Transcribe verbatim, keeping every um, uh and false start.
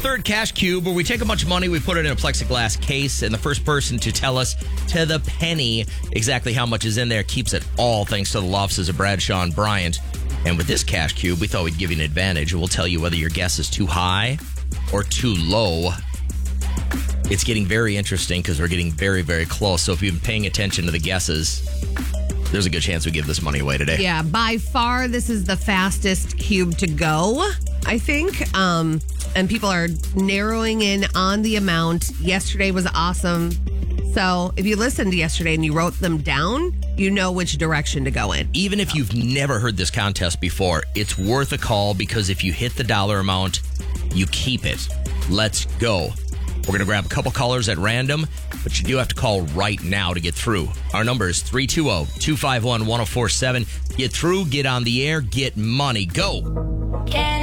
third Cash Cube, where we take a bunch of money, we put it in a plexiglass case, and the first person to tell us to the penny exactly how much is in there keeps it all, thanks to the law offices of Bradshaw and Bryant. And with this Cash Cube, we thought we'd give you an advantage. We'll tell you whether your guess is too high or too low. It's getting very interesting because we're getting very, very close. So if you've been paying attention to the guesses, there's a good chance we give this money away today. Yeah, by far, this is the fastest cube to go, I think. Um, and people are narrowing in on the amount. Yesterday was awesome. So if you listened to yesterday and you wrote them down, you know which direction to go in. Even if you've never heard this contest before, it's worth a call because if you hit the dollar amount, you keep it. Let's go. We're going to grab a couple callers at random, but you do have to call right now to get through. Our number is three two zero, two five one, one zero four seven. Get through, get on the air, get money. Go. Get